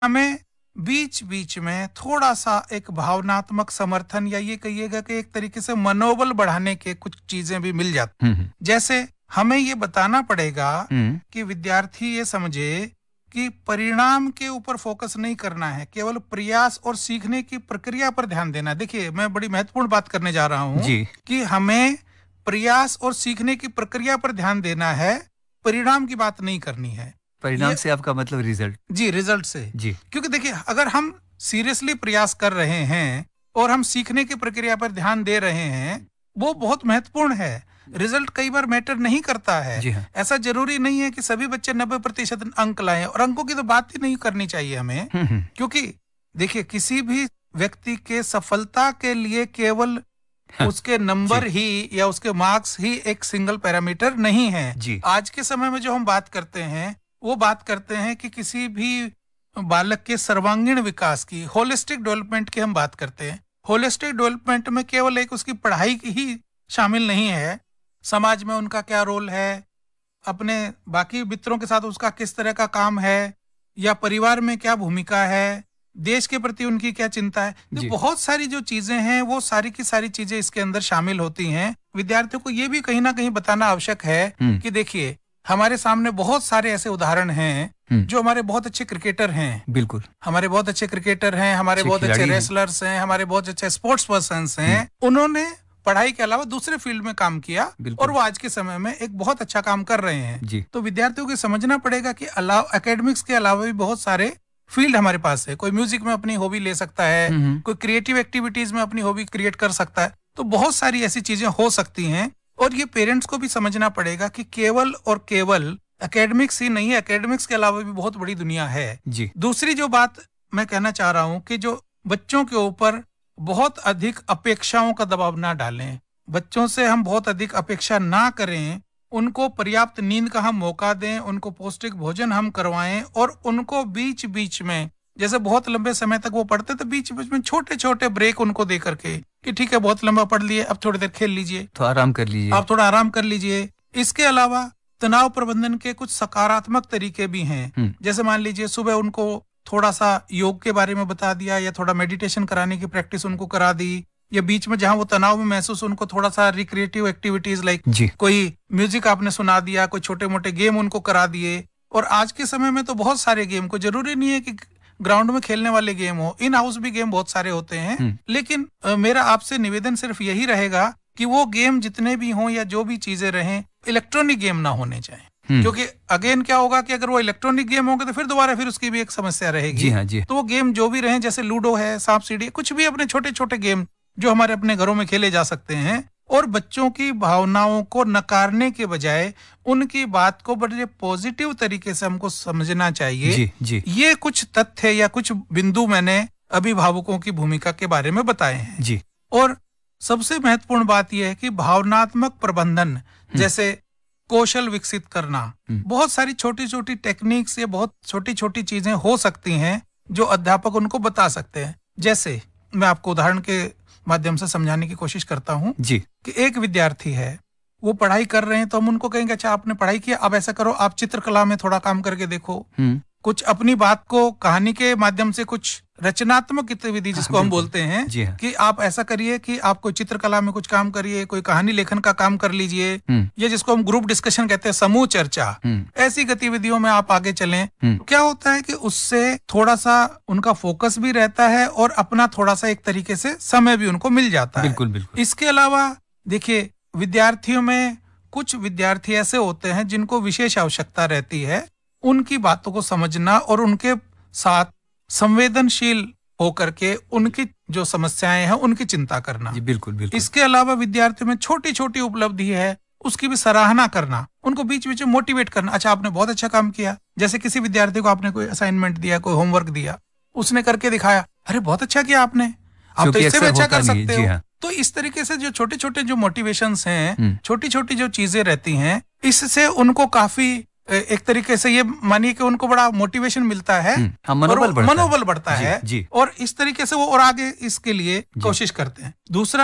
हमें बीच बीच में थोड़ा सा एक भावनात्मक समर्थन या ये कहिएगा कि एक तरीके से मनोबल बढ़ाने के कुछ चीजें भी मिल जाती। हुँ, हुँ। जैसे हमें ये बताना पड़ेगा हुँ, कि विद्यार्थी ये समझे कि परिणाम के ऊपर फोकस नहीं करना है, केवल प्रयास और सीखने की प्रक्रिया पर ध्यान देना है। देखिए, मैं बड़ी महत्वपूर्ण बात करने जा रहा हूँ जी, कि हमें प्रयास और सीखने की प्रक्रिया पर ध्यान देना है, परिणाम की बात नहीं करनी है। परिणाम ये से आपका मतलब रिज़ल्ट। जी, रिजल्ट से। जी, क्योंकि देखिए, अगर हम सीरियसली प्रयास कर रहे हैं और हम सीखने की प्रक्रिया पर ध्यान दे रहे हैं, वो बहुत महत्वपूर्ण है। रिजल्ट कई बार मैटर नहीं करता है। जी हाँ। ऐसा जरूरी नहीं है कि सभी बच्चे 90% अंक लाएं, और अंकों की तो बात ही नहीं करनी चाहिए हमें। हुँ, हुँ। क्योंकि देखिए, किसी भी व्यक्ति के सफलता के लिए केवल हाँ, उसके जी, नंबर ही या उसके मार्क्स ही एक सिंगल पैरामीटर नहीं है। जी, आज के समय में जो हम बात करते हैं, वो बात करते हैं कि किसी भी बालक के सर्वांगीण विकास की, होलिस्टिक डेवलपमेंट की हम बात करते हैं। होलिस्टिक डेवलपमेंट में केवल एक उसकी पढ़ाई की ही शामिल नहीं है, समाज में उनका क्या रोल है, अपने बाकी मित्रों के साथ उसका किस तरह का काम है, या परिवार में क्या भूमिका है, देश के प्रति उनकी क्या चिंता है। तो जी। बहुत सारी जो चीजें हैं, वो सारी की सारी चीजें इसके अंदर शामिल होती हैं। विद्यार्थियों को ये भी कहीं ना कहीं बताना आवश्यक है हुँ, कि देखिए, हमारे सामने बहुत सारे ऐसे उदाहरण हैं हुँ, जो हमारे बहुत अच्छे क्रिकेटर हैं, बिल्कुल, हमारे बहुत अच्छे क्रिकेटर हैं, हमारे अच्छे बहुत अच्छे खिलाड़ी हैं। रेसलर्स हैं, हमारे बहुत अच्छे स्पोर्ट्स पर्सन्स हुँ, हैं। उन्होंने पढ़ाई के अलावा दूसरे फील्ड में काम किया, और बिल्कुल, वो आज के समय में एक बहुत अच्छा काम कर रहे हैं। जी, तो विद्यार्थियों को समझना पड़ेगा कि एकेडमिक्स के अलावा भी बहुत सारे फील्ड हमारे पास है। कोई म्यूजिक में अपनी हॉबी ले सकता है, हुँ, हुँ, कोई क्रिएटिव एक्टिविटीज में अपनी हॉबी क्रिएट कर सकता है। तो बहुत सारी ऐसी चीजें हो सकती हैं, और ये पेरेंट्स को भी समझना पड़ेगा कि केवल और केवल एकेडमिक्स ही नहीं है, एकेडमिक्स के अलावा भी बहुत बड़ी दुनिया है। जी, दूसरी जो बात मैं कहना चाह रहा हूँ कि जो बच्चों के ऊपर बहुत अधिक अपेक्षाओं का दबाव ना डालें, बच्चों से हम बहुत अधिक अपेक्षा ना करें, उनको पर्याप्त नींद का हम मौका दें, उनको पौष्टिक भोजन हम करवाएं, और उनको बीच बीच में, जैसे बहुत लंबे समय तक वो पढ़ते, तो बीच बीच में छोटे छोटे ब्रेक उनको दे करके कि ठीक है, बहुत लंबा पढ़ लिए, अब थोड़ी देर खेल लीजिए, तो आराम कर लीजिए। आप थोड़ा आराम कर लीजिए। इसके अलावा तनाव प्रबंधन के कुछ सकारात्मक तरीके भी हैं। हुँ, जैसे मान लीजिए, सुबह उनको थोड़ा सा योग के बारे में बता दिया, या थोड़ा मेडिटेशन कराने की प्रैक्टिस उनको करा दी, या बीच में जहां वो तनाव में महसूस, उनको थोड़ा सा रिक्रिएटिव एक्टिविटीज लाइक जी, कोई म्यूजिक आपने सुना दिया, कोई छोटे मोटे गेम उनको करा दिए। और आज के समय में तो बहुत सारे गेम, को जरूरी नहीं है कि ग्राउंड में खेलने वाले गेम हो, इन हाउस भी गेम बहुत सारे होते हैं। हुँ, लेकिन मेरा आपसे निवेदन सिर्फ यही रहेगा कि वो गेम जितने भी हों या जो भी चीजें रहें, इलेक्ट्रॉनिक गेम ना होने चाहिए। हुँ, क्योंकि अगेन क्या होगा कि अगर वो इलेक्ट्रॉनिक गेम होंगे तो फिर दोबारा फिर उसकी भी एक समस्या जी रहेगी। हाँ, जी, तो वो गेम जो भी रहें, जैसे लूडो है, सांप सीढ़ी, कुछ भी अपने छोटे छोटे गेम जो हमारे अपने घरों में खेले जा सकते हैं, और बच्चों की भावनाओं को नकारने के बजाय उनकी बात को बड़े पॉजिटिव तरीके से हमको समझना चाहिए। जी, जी, ये कुछ तथ्य या कुछ बिंदु मैंने अभिभावकों की भूमिका के बारे में बताए हैं। जी, और सबसे महत्वपूर्ण बात यह है कि भावनात्मक प्रबंधन हुँ, जैसे कौशल विकसित करना, हुँ, बहुत सारी छोटी छोटी टेक्निक्स या बहुत छोटी छोटी चीजें हो सकती हैं जो अध्यापक उनको बता सकते हैं। जैसे मैं आपको उदाहरण के माध्यम से समझाने की कोशिश करता हूँ जी, कि एक विद्यार्थी है, वो पढ़ाई कर रहे हैं, तो हम उनको कहेंगे अच्छा आपने पढ़ाई किया, अब ऐसा करो, आप चित्रकला में थोड़ा काम करके देखो, हुँ, कुछ अपनी बात को कहानी के माध्यम से, कुछ रचनात्मक गतिविधि हाँ, जिसको हम बिल्कुल, बोलते हैं, जी हाँ, कि आप ऐसा करिए कि आप कोई चित्रकला में कुछ काम करिए, कोई कहानी लेखन का काम कर लीजिए, हुँ, या जिसको हम ग्रुप डिस्कशन कहते हैं, समूह चर्चा। हुँ, ऐसी गतिविधियों में आप आगे चलें। हुँ, क्या होता है कि उससे थोड़ा सा उनका फोकस भी रहता है, और अपना थोड़ा सा एक तरीके से समय भी उनको मिल जाता है। बिल्कुल, बिल्कुल, इसके अलावा देखिए, विद्यार्थियों में कुछ विद्यार्थी ऐसे होते हैं जिनको विशेष आवश्यकता रहती है, उनकी बातों को समझना और उनके साथ संवेदनशील होकर के उनकी जो समस्याएं हैं उनकी चिंता करना। जी, बिल्कुल, बिल्कुल, इसके अलावा विद्यार्थियों में छोटी छोटी उपलब्धि है, उसकी भी सराहना करना, उनको बीच बीच में मोटिवेट करना, अच्छा आपने बहुत अच्छा काम किया। जैसे किसी विद्यार्थी को आपने कोई असाइनमेंट दिया, कोई होमवर्क दिया, उसने करके दिखाया, अरे बहुत अच्छा किया आपने, आप जो तो कि इससे भी अक्सर अच्छा होता कर नहीं है, सकते जी हो। हाँ, तो इस तरीके से जो छोटे छोटे जो मोटिवेशंस हैं, हुँ, छोटी छोटी जो चीजें रहती हैं, इससे उनको काफी एक तरीके से ये मानिए कि उनको बड़ा मोटिवेशन मिलता है, हुँ, हाँ, और मनोबल बढ़ता है। मनोबल बढ़ता जी, है, जी, और इस तरीके से वो और आगे इसके लिए जी, कोशिश करते हैं। दूसरा,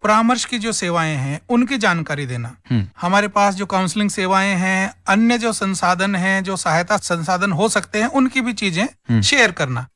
परामर्श की जो सेवाएं हैं उनकी जानकारी देना, हमारे पास जो काउंसलिंग सेवाएं हैं, अन्य जो संसाधन हैं, जो सहायता संसाधन हो सकते हैं, उनकी भी चीजें शेयर करना।